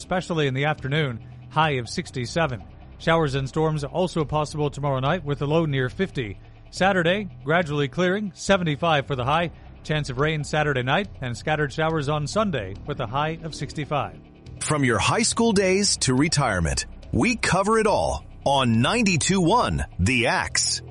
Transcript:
especially in the afternoon, high of 67. Showers and storms also possible tomorrow night with a low near 50. Saturday, gradually clearing, 75 for the high. Chance of rain Saturday night and scattered showers on Sunday with a high of 65. From your high school days to retirement, we cover it all on 92.1 The Axe.